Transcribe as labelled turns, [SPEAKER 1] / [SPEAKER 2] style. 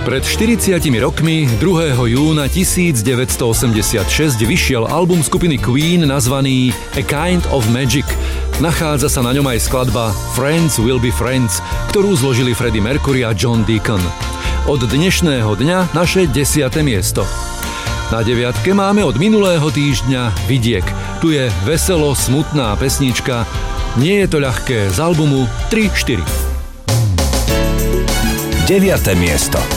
[SPEAKER 1] Pred 40 rokmi, 2. júna 1986, vyšiel album skupiny Queen nazvaný A Kind of Magic. Nachádza sa na ňom aj skladba Friends Will Be Friends, ktorú zložili Freddie Mercury a John Deacon. Od dnešného dňa naše 10. miesto. Na 9. máme od minulého týždňa Vidiek. Tu je veselo smutná pesnička Nie je to ľahké z albumu 3-4.
[SPEAKER 2] 9. miesto.